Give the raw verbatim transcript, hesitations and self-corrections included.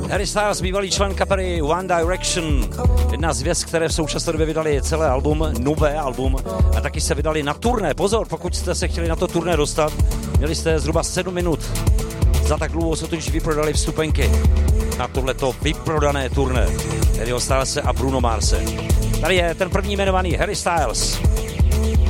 Harry Styles, bývalý člen kapely One Direction, jedna z hvězd, které v současné době vydali celé album, nové album, a taky se vydali na turné. Pozor, pokud jste se chtěli na to turné dostat, měli jste zhruba sedm minut. Za tak dlouho se totiž vyprodali vstupenky na tohleto vyprodané turné Harryho Stylese a Bruno Marse. Tady je ten první jmenovaný Harry Styles.